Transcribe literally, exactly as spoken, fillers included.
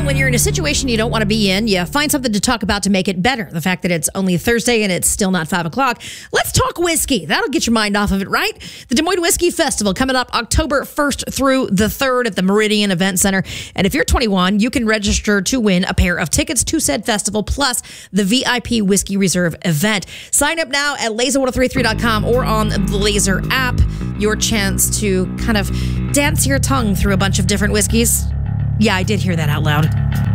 when you're in a situation you don't want to be in, you find something to talk about to make it better. The fact that it's only Thursday and it's still not five o'clock. Let's talk whiskey. That'll get your mind off of it, right? The Des Moines Whiskey Festival coming up October first through the third at the Meridian Event Center. And if you're twenty-one, you can register to win a pair of tickets to said festival plus the V I P Whiskey Reserve event. Sign up now at laser ten thirty-three dot com or on the Laser app. Your chance to kind of dance your tongue through a bunch of different whiskeys. Yeah, I did hear that out loud.